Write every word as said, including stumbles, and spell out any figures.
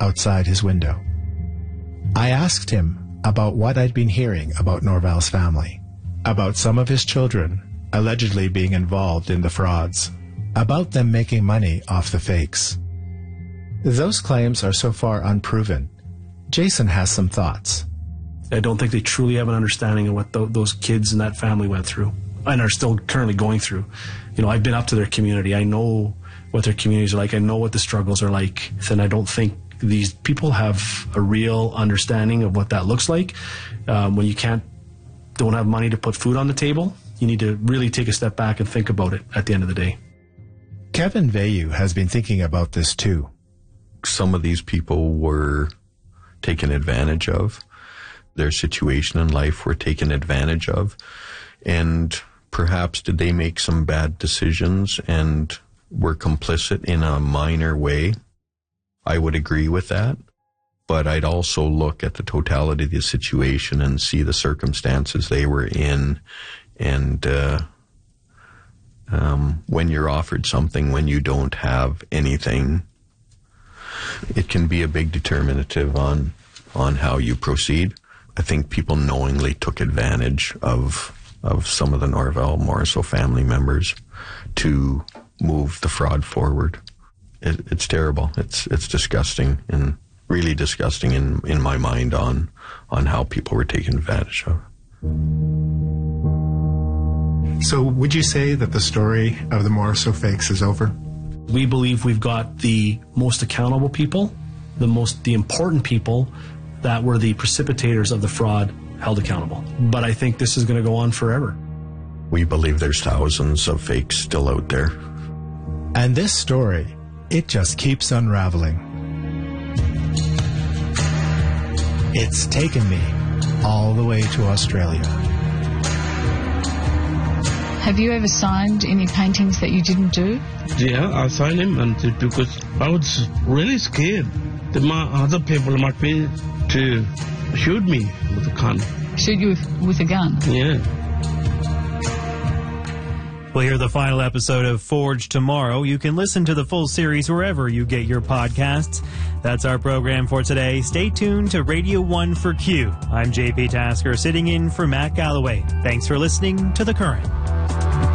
outside his window. I asked him about what I'd been hearing about Norval's family, about some of his children allegedly being involved in the frauds, about them making money off the fakes. Those claims are so far unproven. Jason has some thoughts. I don't think they truly have an understanding of what th- those kids and that family went through and are still currently going through. You know, I've been up to their community. I know what their communities are like. I know what the struggles are like. And I don't think these people have a real understanding of what that looks like. Um, when you can't, don't have money to put food on the table, you need to really take a step back and think about it at the end of the day. Kevin Vayu has been thinking about this too. Some of these people were taken advantage of. Their situation in life were taken advantage of. And perhaps did they make some bad decisions and were complicit in a minor way? I would agree with that. But I'd also look at the totality of the situation and see the circumstances they were in. And uh, um, when you're offered something, when you don't have anything, it can be a big determinative on on how you proceed. I think people knowingly took advantage of of some of the Norval Morrisseau family members to move the fraud forward. It, it's terrible. It's it's disgusting and really disgusting in, in my mind on on how people were taken advantage of. So would you say that the story of the Morrisseau fakes is over? We believe we've got the most accountable people, the most the important people that were the precipitators of the fraud held accountable. But I think this is going to go on forever. We believe there's thousands of fakes still out there. And this story, it just keeps unraveling. It's taken me all the way to Australia. Have you ever signed any paintings that you didn't do? Yeah, I signed him and because I was really scared that my other people might be to shoot me with a gun. Shoot you with, with a gun? Yeah. We'll hear the final episode of Forge tomorrow. You can listen to the full series wherever you get your podcasts. That's our program for today. Stay tuned to Radio one for Q. I'm J P Tasker, sitting in for Matt Galloway. Thanks for listening to The Current.